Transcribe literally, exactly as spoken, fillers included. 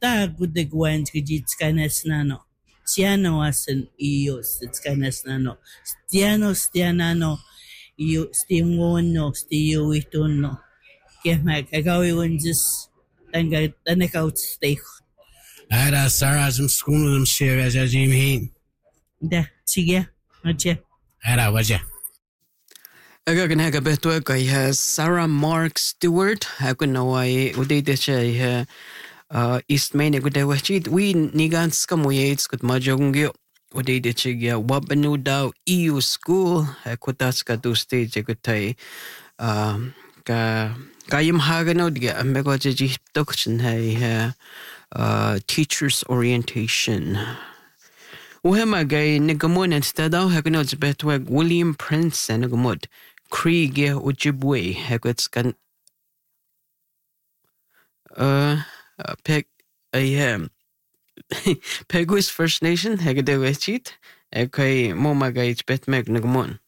ta gude gwan tgiji tskanes nano. Stiano asen ios tskanes nano. Stiano stianano io stingono stio itono. Kema kagawi wenjis tanga tanakaut steak. Ara Sarah zum skunu zum share as Jim Heen. Da tiga aja. Ara waja. Aga kan haga beto kay ha Sarah Mark Stewart hago nawai udite siya ha East Main gude wachit we nigans kamoyets kut majongyo udite siya wabanu daw E U school kutas ka tu stage gutay ka kayim haga no diga ambego ji dokchin hay teachers orientation. Uhema gay nigamon instead of hago betweg William Prince and nigamod. Krieg Ojibwe hagwits kan uh peg a Peguis First Nation hagade wechit ekay mo magay bet meg nagamon.